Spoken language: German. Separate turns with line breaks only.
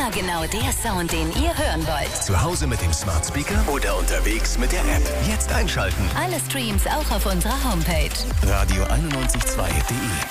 Immer genau der Sound, den ihr hören wollt.
Zu Hause mit dem Smart Speaker oder unterwegs mit der App. Jetzt einschalten.
Alle Streams auch auf unserer Homepage.
Radio912.de